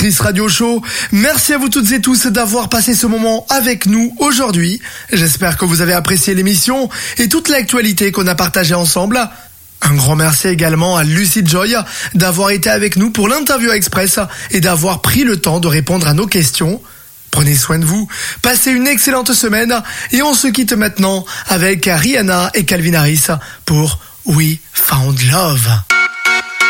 auditrice Radio Show. Merci à vous toutes et tous d'avoir passé ce moment avec nous aujourd'hui. J'espère que vous avez apprécié l'émission et toute l'actualité qu'on a partagée ensemble. Un grand merci également à Lucy Joy d'avoir été avec nous pour l'interview express et d'avoir pris le temps de répondre à nos questions. Prenez soin de vous, passez une excellente semaine et on se quitte maintenant avec Rihanna et Calvin Harris pour We Found Love.